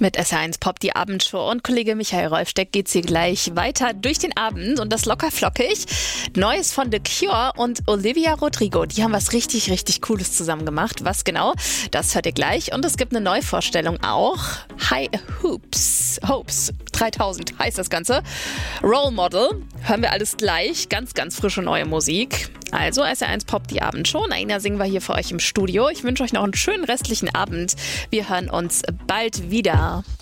Mit SR1 Pop, die Abendshow, und Kollege Michael Rolfsteck geht's hier gleich weiter durch den Abend und das locker flockig. Neues von The Cure und Olivia Rodrigo, die haben was richtig, richtig Cooles zusammen gemacht. Was genau, das hört ihr gleich, und es gibt eine Neuvorstellung auch. High Hopes 3000 heißt das Ganze. Role Model, hören wir alles gleich, ganz, ganz frische neue Musik. Also SR1 Pop, die Abendshow. Naina singen wir hier für euch im Studio. Ich wünsche euch noch einen schönen restlichen Abend. Wir hören uns bald wieder.